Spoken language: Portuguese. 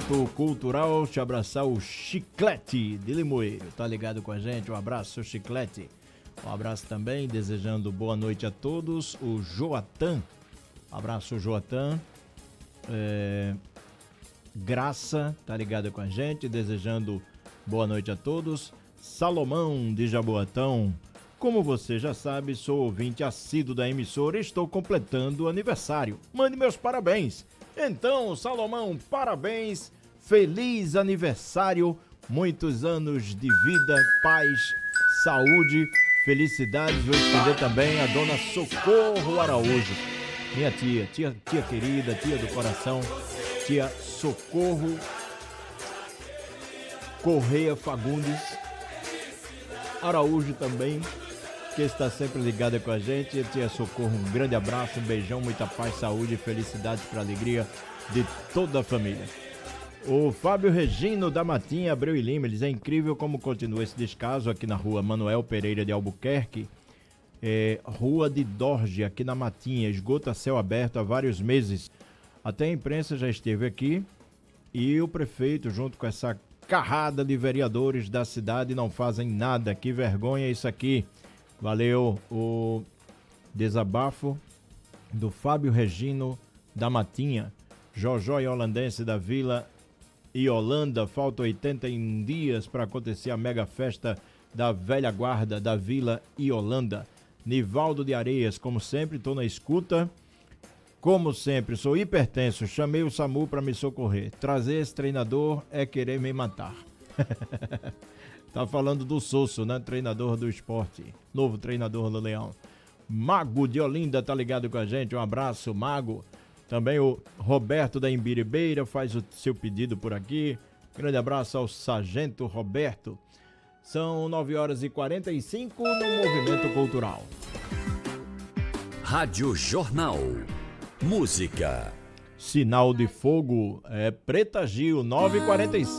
movimento cultural, te abraçar o Chiclete de Limoeiro. Tá ligado com a gente? Um abraço, Chiclete. Um abraço também, desejando boa noite a todos. O Joatan. Abraço, Joatan. Graça, tá ligado com a gente, desejando boa noite a todos. Salomão de Jaboatão. Como você já sabe, sou ouvinte assíduo da emissora e estou completando aniversário. Mande meus parabéns. Então, Salomão, parabéns, feliz aniversário, muitos anos de vida, paz, saúde, felicidades. Vou estender também a dona Socorro Araújo, minha tia querida, tia do coração, tia Socorro Correia Fagundes Araújo também, que está sempre ligada com a gente. Tia Socorro, um grande abraço, um beijão, muita paz, saúde e felicidade para a alegria de toda a família. O Fábio Regino da Matinha, Abreu e Lima, diz: é incrível como continua esse descaso aqui na rua Manuel Pereira de Albuquerque, rua de Dorge, aqui na Matinha, esgoto a céu aberto há vários meses. Até a imprensa já esteve aqui e o prefeito, junto com essa carrada de vereadores da cidade, não fazem nada. Que vergonha isso aqui. Valeu o desabafo do Fábio Regino da Matinha. Jojó e Holandense da Vila Iolanda, faltam 81 dias para acontecer a mega festa da velha guarda da Vila Iolanda. Nivaldo de Areias, como sempre, estou na escuta. Como sempre, sou hipertenso, chamei o SAMU para me socorrer. Trazer esse treinador é querer me matar. Tá falando do Sosso, né? Treinador do esporte. Novo treinador do Leão. Mago de Olinda tá ligado com a gente. Um abraço, Mago. Também o Roberto da Imbiribeira faz o seu pedido por aqui. Grande abraço ao Sargento Roberto. São 9h45 no Movimento Cultural. Rádio Jornal. Música. Sinal de Fogo, Preta Gil, 9h45.